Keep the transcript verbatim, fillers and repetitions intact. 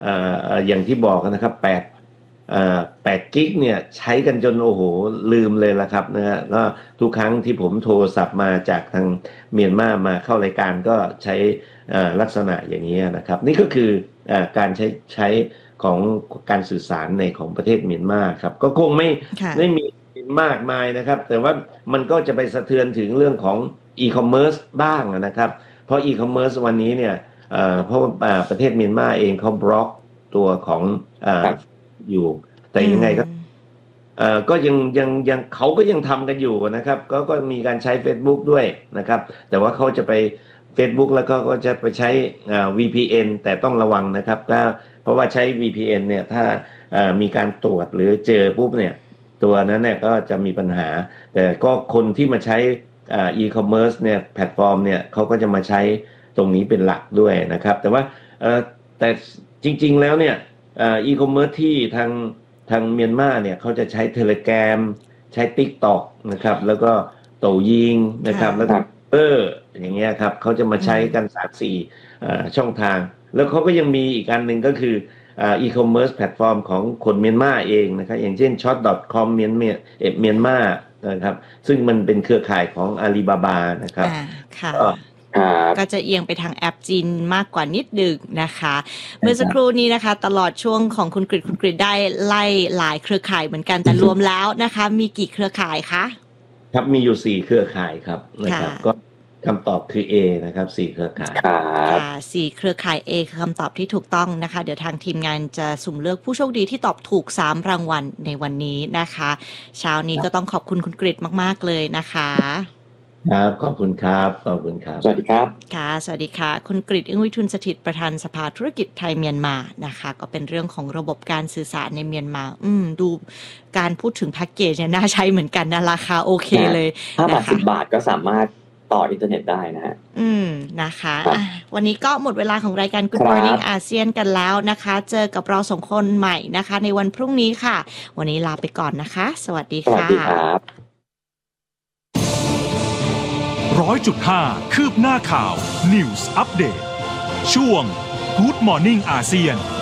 เอ่ออย่างที่บอกนะครับแปดเอ่อแปดกิกเนี่ยใช้กันจนโอ้โหลืมเลยละครับนะฮะก็ทุกครั้งที่ผมโทรศัพท์มาจากทางเมียนมามาเข้ารายการก็ใช้ลักษณะอย่างนี้นะครับนี่ก็คือการใช้ใช้ของการสื่อสารในของประเทศเมียนมาครับก็คงไม่ไม่มีมากมายนะครับแต่ว่ามันก็จะไปสะเทือนถึงเรื่องของอีคอมเมิร์ซบ้างนะครับเพราะอีคอมเมิร์ซวันนี้เนี่ยเพราะประเทศเมียนมาเองเขาบล็อกตัวของอยู่แต่ยังไงก็ก็ยังยังยังเขาก็ยังทำกันอยู่นะครับก็ก็มีการใช้ Facebook ด้วยนะครับแต่ว่าเขาจะไป Facebook แล้วก็ก็จะไปใช้ วี พี เอ็น แต่ต้องระวังนะครับก็เพราะว่าใช้ วี พี เอ็น เนี่ยถ้ามีการตรวจหรือเจอปุ๊บเนี่ยตัวนั้นเนี่ยก็จะมีปัญหาแต่ก็คนที่มาใช้อีคอมเมิร์ซเนี่ยแพลตฟอร์มเนี่ยเขาก็จะมาใช้ตรงนี้เป็นหลักด้วยนะครับแต่ว่าแต่จริงๆแล้วเนี่ยอีคอมเมิร์ซที่ทางทางเมียนมาเนี่ยเขาจะใช้ Telegram ใช้ TikTok นะครับแล้วก็โตยิงนะครับแล้วก็เอออย่างเงี้ยครับเขาจะมาใช้กัน สามสี่ ช่องทางแล้วเขาก็ยังมีอีกอันหนึ่งก็คืออีคอมเมิร์ซแพลตฟอร์มของคนเมียนมาเองนะครับอย่างเช่น ช็อต ดอท คอม เมียนเมียนมานะครับซึ่งมันเป็นเครือข่ายของอาลีบาบานะครับค่ะก็จะเอียงไปทางแอปจีนมากกว่านิดดึกนะคะเมื่อสักครู่นี้นะคะตลอดช่วงของคุณกฤษคุณกฤษได้ไล่หลายเครือข่ายเหมือนกันแต่รวมแล้วนะคะมีกี่เครือข่ายคะครับมีอยู่สี่เครือข่ายครับนะครับก็คำตอบคือ A นะครับสี่เครือข่ายค่ะสี่เครือข่าย A คือคำตอบที่ถูกต้องนะคะเดี๋ยวทางทีมงานจะสุ่มเลือกผู้โชคดีที่ตอบถูกสามรางวัลในวันนี้นะคะเช้านี้ก็ต้องขอบคุณคุณกฤษมากๆเลยนะคะครับขอบคุณครับขอบคุณครับสวัสดีครับค่ะสวัสดีค่ะคุณกฤษ อึ้งวิทูลสถิตประธานสภาธุรกิจไทยเมียนมานะคะก็เป็นเรื่องของระบบการสื่อสารในเมียนมาอืมดูการพูดถึงแพ็กเกจเนี่ยน่าใช้เหมือนกันนะราคาโอเคเลยห้าบาทสิบบาทก็สามารถต่ออินเทอร์เน็ตได้นะฮะอืมนะคะวันนี้ก็หมดเวลาของรายการ Good Morning อาเซียนกันแล้วนะคะเจอกับเราสองคนใหม่นะคะในวันพรุ่งนี้ค่ะวันนี้ลาไปก่อนนะคะสวัสดีค่ะสวัสดีครับร้อยจุดห้าคืบหน้าข่าว News Update ช่วง Good Morning อาเซียน